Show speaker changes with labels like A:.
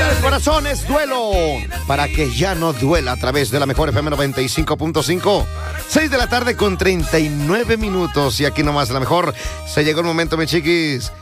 A: Corazones, duelo, para que ya no duela, a través de la mejor FM 95.5. 6 de la tarde con 39 minutos. Y aquí nomás la mejor. Se llegó el momento, mis chiquis.